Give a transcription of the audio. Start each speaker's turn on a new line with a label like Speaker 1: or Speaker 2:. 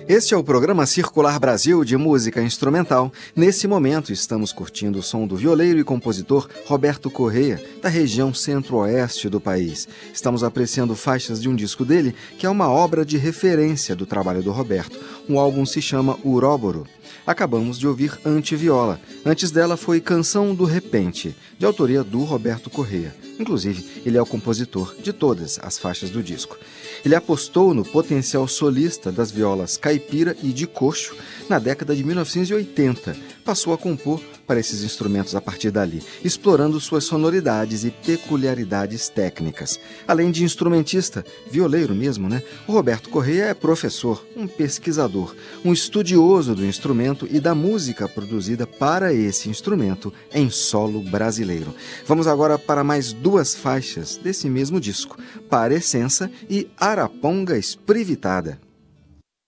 Speaker 1: Este é o programa Circular Brasil de música instrumental. Nesse momento estamos curtindo o som do violeiro e compositor Roberto Corrêa, da região centro-oeste do país. Estamos apreciando faixas de um disco dele, que é uma obra de referência do trabalho do Roberto. O álbum se chama Uróboro. Acabamos de ouvir Antiviola. Antes dela foi Canção do Repente, de autoria do Roberto Corrêa. Inclusive, ele é o compositor de todas as faixas do disco. Ele apostou no potencial solista das violas caipira e de coxo na década de 1980. Passou a compor para esses instrumentos a partir dali, explorando suas sonoridades e peculiaridades técnicas. Além de instrumentista, violeiro mesmo, né? O Roberto Corrêa é professor, um pesquisador, um estudioso do instrumento e da música produzida para esse instrumento em solo brasileiro. Vamos agora para mais duas faixas desse mesmo disco, Parecença e Araponga Esprivitada.